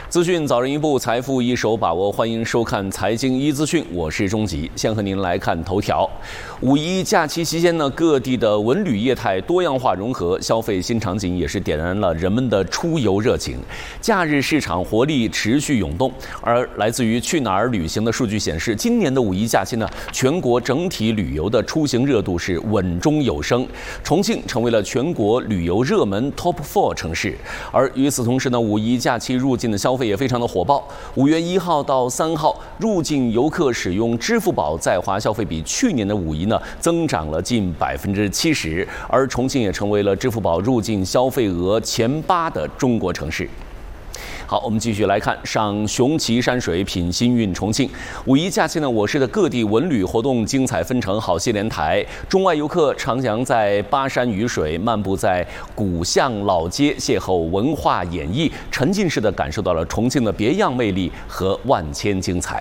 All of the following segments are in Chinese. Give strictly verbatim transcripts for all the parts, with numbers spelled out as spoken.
资讯早人一步，财富一手把握。欢迎收看财经一资讯，我是钟吉。先和您来看头条。五一假期期间呢，各地的文旅业态多样化融合，消费新场景也是点燃了人们的出游热情。假日市场活力持续涌动。而来自于去哪儿旅行的数据显示，今年的五一假期呢，全国整体旅游的出行热度是稳中有升，重庆成为了全国旅游热门 Top Four 城市。而与此同时呢，五一假期入境的消费也非常的火爆。五月一号到三号，入境游客使用支付宝在华消费比去年的五一呢增长了近百分之七十，而重庆也成为了支付宝入境消费额前八的中国城市。好，我们继续来看赏雄奇山水，品新韵重庆。五一假期呢，我市的各地文旅活动精彩纷呈，好戏连台。中外游客徜徉在巴山雨水，漫步在古巷老街，邂逅文化演绎，沉浸式地感受到了重庆的别样魅力和万千精彩。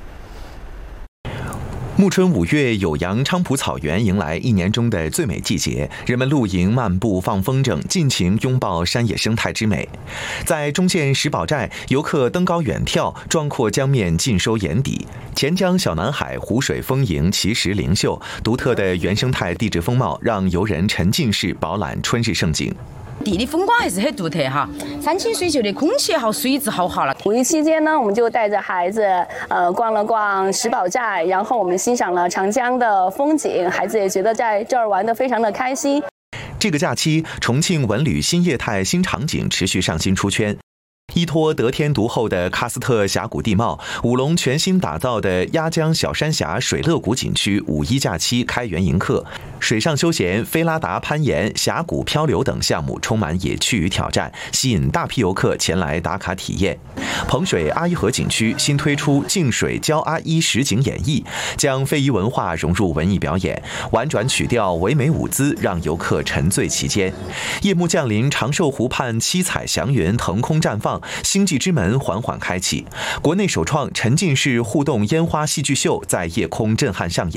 暮春五月，酉阳菖蒲草原迎来一年中的最美季节，人们露营、漫步、放风筝，尽情拥抱山野生态之美。在中建石堡寨，游客登高远眺，壮阔江面尽收眼底。钱江小南海，湖水丰盈，奇石灵秀，独特的原生态地质风貌让游人沉浸式饱览春日盛景。 地理风光还是很独特哈，山清水秀的空气好，水质好好了。 五一期间呢，我们就带着孩子呃逛了逛石堡寨，然后我们欣赏了长江的风景，孩子也觉得在这儿玩得非常的开心。 这个假期，重庆文旅新业态新场景持续上新出圈。依托得天独厚的喀斯特峡谷地貌，武隆全新打造的鸭江小山峡水乐谷景区五一假期开园迎客，水上休闲、菲拉达攀岩、峡谷漂流等项目充满野趣与挑战，吸引大批游客前来打卡体验。彭水阿依河景区新推出净水教阿依实景演绎，将非遗文化融入文艺表演，婉转曲调、唯美舞姿，让游客沉醉其间。夜幕降临，长寿湖畔七彩祥云腾空绽放，星际之门缓缓开启，国内首创沉浸式互动烟花戏剧秀在夜空震撼上演。